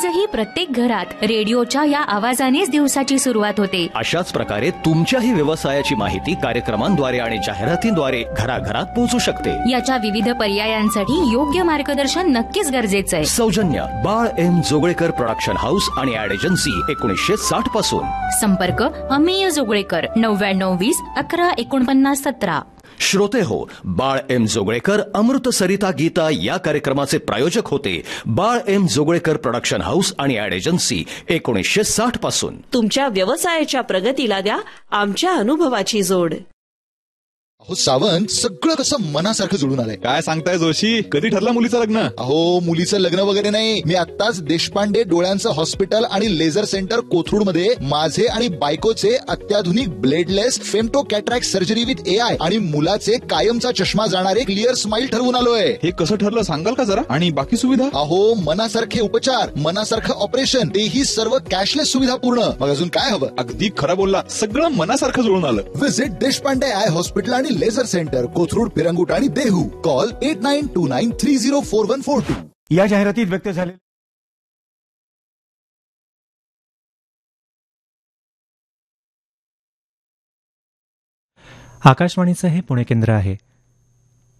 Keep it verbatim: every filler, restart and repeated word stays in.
आजही प्रत्येक घरात रेडिओच्या या आवाजानेच दिवसाची सुरुवात होते. अशाच प्रकारे तुमच्याही व्यवसायाची माहिती कार्यक्रमांद्वारे आणि जाहिरातींद्वारे घराघरात पोहोचू शकते. याच्या विविध पर्यायांसाठी योग्य मार्गदर्शन नक्कीच गरजेचं आहे. सौजन्य बाळ एम जोगळेकर प्रोडक्शन हाऊस आणि ऍड एजन्सी एकोणीसशे साठ पासून. संपर्क अमेय जोगळेकर नव्याण्णव वीस अकरा एकोणपन्नास सतरा. श्रोते हो, बाळ एम जोगळेकर अमृत सरिता गीता या कार्यक्रमाचे प्रायोजक होते. बाळ एम जोगळेकर प्रोडक्शन हाऊस आणि ऍड एजन्सी एकोणीसशे साठ पासून. तुमच्या व्यवसायाच्या प्रगतीला द्या आमच्या अनुभवाची जोड. अहो सावंत, सगळं कसं मनासारखं जुळून आलंय. काय सांगताय जोशी, कधी ठरलं मुलीचं लग्न? अहो मुलीचं लग्न वगैरे नाही, मी आत्ताच देशपांडे डोळ्यांचं हॉस्पिटल आणि लेझर सेंटर कोथरूड मध्ये माझे आणि बायकोचे अत्याधुनिक bladeless femto cataract surgery with A I आणि मुलाचे कायमचा चष्मा जाणारे क्लिअर स्माइल ठरवून आलोय. हे कसं ठरलं सांगाल का जरा? आणि बाकी सुविधा? अहो मनासारखे उपचार, मनासारखं ऑपरेशन, तेही सर्व कॅशलेस सुविधा पूर्ण. मग अजून काय हवं? अगदी खरं बोलला, सगळं मनासारखं जुळून आलं. विजिट देशपांडे आय हॉस्पिटल आणि लेझर सेंटर कोथरूड, पिरंगुट आणि Dehu. Call at nine to nine three zero four one four to. या जाहिरातीत व्यक्त झाले. आकाशवाणीचं हे पुणे केंद्र आहे.